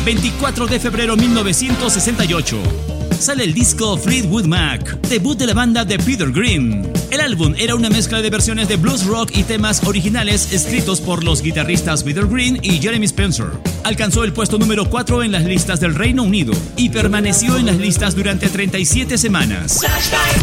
24 de febrero 1968. Sale el disco Fleetwood Mac, debut de la banda de Peter Green. El álbum era una mezcla de versiones de blues rock y temas originales escritos por los guitarristas Peter Green y Jeremy Spencer. Alcanzó el puesto número 4 en las listas del Reino Unido y permaneció en las listas durante 37 semanas.